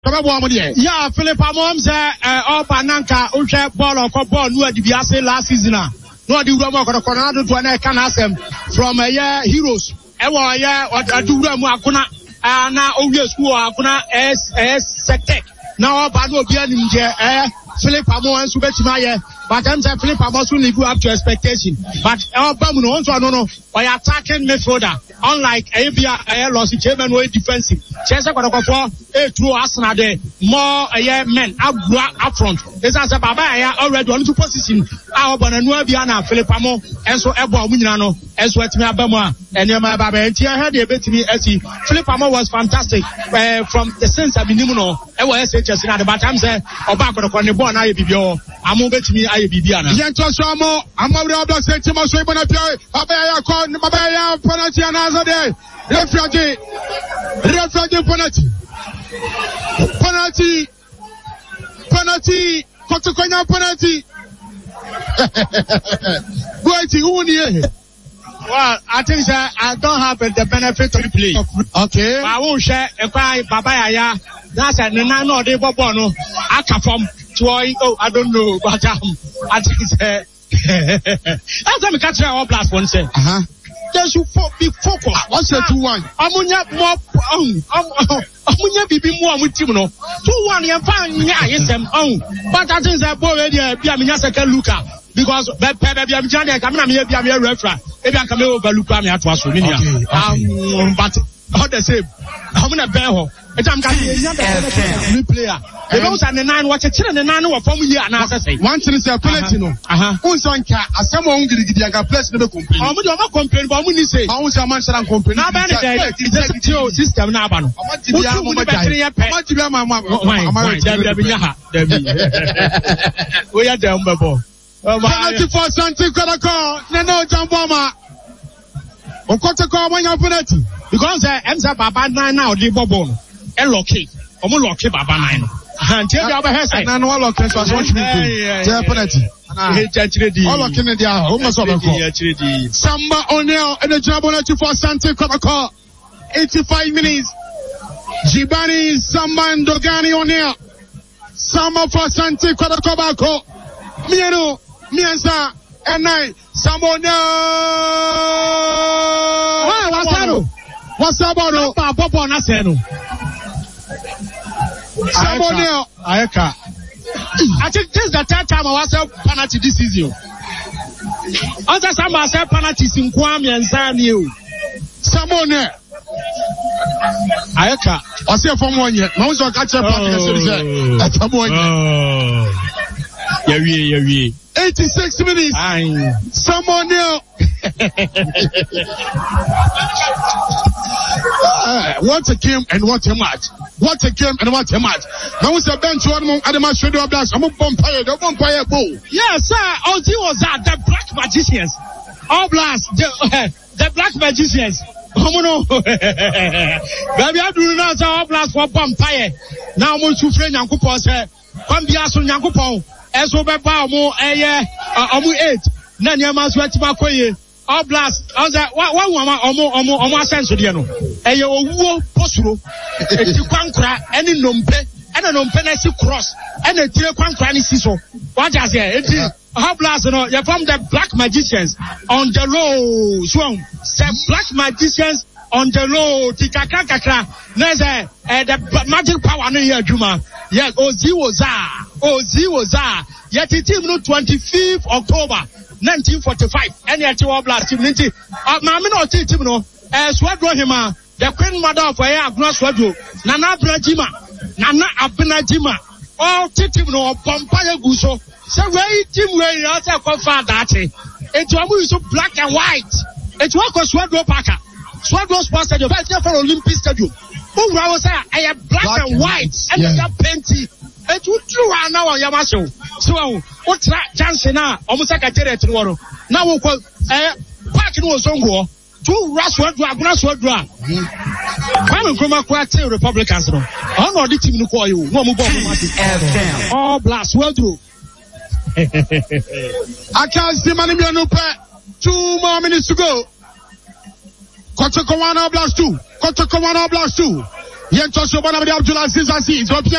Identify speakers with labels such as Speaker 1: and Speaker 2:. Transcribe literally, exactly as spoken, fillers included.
Speaker 1: Yeah, Philip Amom said, uh, Bananka, Uche, ball or ball, no, the Biase last season. No, the Roma or Coronado to an can ask them from a year heroes. Ewa, yeah, what I do, Rakuna, and now, obvious who are Kuna S S Sectec. Now, Bano Bian, eh, Philip Amom and Subetimaye. But I'm saying Philip Amos will live up to expectation. But our Bamuno also no no by attacking midfielder. Unlike A B I loss chairman way defensive. Chelsea got a four a true Arsenal there. More a year men up up front. This is a Baba already on to position. Our Bonanua Biana Philip Amo and so Ebo Winano as what me Abama and Yama Baba and Tia had a bit me as Philip Amo was fantastic uh, from the sense of Minimuno. I was Chelsea at the bottom there or back on the born I B B O. I'm over to me I Bibiana.
Speaker 2: Yento Samo, I'm over the block, say Timo Swibana, Abaya, Mabaya, Penalty, another day. Refugee, refugee penalty. Penalty, penalty, Kotokonya penalty. Boyti, who near?
Speaker 1: Well, I think that I don't have the benefit to play.
Speaker 2: Okay.
Speaker 1: I won't share a cry, Babaya. That's a Nano de Bobono. I come from. Oh, I don't know, but um, I think it's uh, that's time we catch our blast one say.
Speaker 2: Uh-huh.
Speaker 1: Just you be focused.
Speaker 2: What's the two one?
Speaker 1: Amunya more um amunya bibi more with you no. Two one you find yeah yes them um. But I think that boy already be a minya second looker because be be be am jani come na me be am referee. E be am come over looker me atwa so me um but all the same. I'm gonna bear her. It's I'm going new player. The those are the nine watch it and the nine were from here and as I say.
Speaker 2: One thing is a penalty no. Uh-huh. Unsanka as someone gidi gidi aga place no complain. I'm not complain but we say. I want man shall complain. Now ban it is a system na ba no. What to be am ma jai. What to be am ma ma David Abiyaha. David. We are down babo. Penalty for Santi Kodako. Neno Jamboma. Okotako when you penalty. Because uh, M S Baba nine now the bobo no. E lucky. Omo lucky Baba nine. And tell you about her say. Na no lucky so what you mean? Say penalty. He chachire di. All lucky na dia. O mo so be ko. Samba O'Neil and the job penalty for Santi Kodako. eighty-five minutes. Jibani Samba Ndogani O'Neil. Samba for Santi Kodako bako. Miano, Miansa and nine. Samba O'Neil. Ah, what's that? What's up, Bono? Papa, na seno. Samoneo. Ayeka. I think this is the third time I was a penalty this season. Other time I said penalties in Kwame and Zanio. Samoneo. Ayeka. I say for one year. I was a catcher. Come on. Yeah, yeah, yeah. eighty-six minutes. Samoneo. Uh, what a game and what a match. What a game and what a match. Now it's a bench one more at the match radio blast. I'm a vampire, the vampire bull. Yes, sir. All he was that the black magicians. All blast the uh, the black magicians. Oh no. Baby, I do not say all blast for vampire. Now I'm to friend Yankupo say, come be aso Yankupo. Eso be ba mo eh omu eight. Na nyama so atima koye. All blast. All that one one omo omo omo asenso de no. Eye owuo posuro. Eti kwankra eni nompe. Ena nompe na si cross. Ena tire kwankra ni si so. What just here? Eti all blast no. You from the black magicians on the road. So, say black magicians on the road. Tikaka kakra. Na say eh the magic power no here adwuma. Yes, Ozi Woza. Ozi Woza. Yet the team no twenty-fifth October nineteen forty-five. Any at your blast team. Uh, Mamma no team no. Eh, Swadro hima. The Queen Mother of Aya Agna Swadro. Nana Brajima. Nana Abinajima. All team no. Pompaya Guso. So where team where you are for that. It's almost so black and white. It's what was Swadro Parker. Swadro Sports Stadium. That's there for Olympic Stadium. Who was I? I am black, black and white. And yeah. It's painty. It's what you are now. Yamaso. So, what's that chance now? Almost like I tell it tomorrow. Now we'll call a parking was on go. Two Rashford, Rashford, Rashford. I'm from a quite Republicans. I'm not the team to call you. No more. All blast. Well, do. I can't see money. Two more minutes to go. Kotokowana blast two. Kotokowana blast two. Yen Tosho Bonabadi Abdul Aziz Aziz.